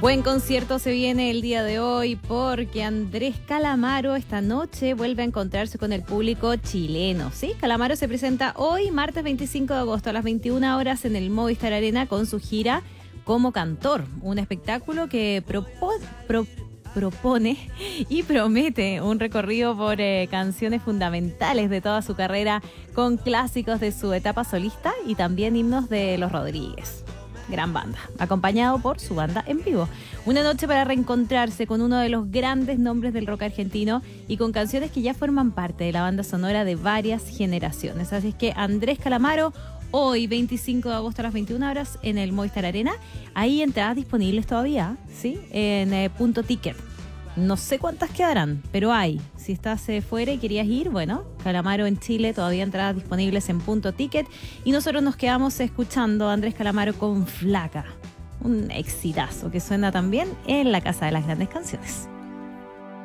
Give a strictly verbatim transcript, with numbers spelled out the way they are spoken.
Buen concierto se viene el día de hoy porque Andrés Calamaro esta noche vuelve a encontrarse con el público chileno. ¿Sí? Calamaro se presenta hoy, martes veinticinco de agosto a las veintiuna horas en el Movistar Arena con su gira como cantor. Un espectáculo que propo- pro- propone y promete un recorrido por eh, canciones fundamentales de toda su carrera con clásicos de su etapa solista y también himnos de Los Rodríguez. Gran banda, acompañado por su banda en vivo. Una noche para reencontrarse con uno de los grandes nombres del rock argentino y con canciones que ya forman parte de la banda sonora de varias generaciones. Así es que Andrés Calamaro, hoy veinticinco de agosto a las veintiuna horas en el Movistar Arena. Hay entradas disponibles todavía, ¿sí? En eh, punto ticket. No sé cuántas quedarán, pero hay. Si estás eh, fuera y querías ir, bueno, Calamaro en Chile, todavía entradas disponibles en punto ticket. Y nosotros nos quedamos escuchando a Andrés Calamaro con Flaca. Un exitazo que suena también en la Casa de las Grandes Canciones.